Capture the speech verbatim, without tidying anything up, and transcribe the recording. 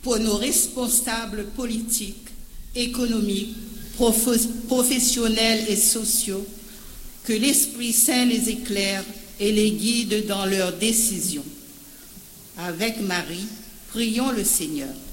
pour nos responsables politiques, économiques, professionnels et sociaux, que l'Esprit Saint les éclaire et les guide dans leurs décisions. Avec Marie, prions le Seigneur.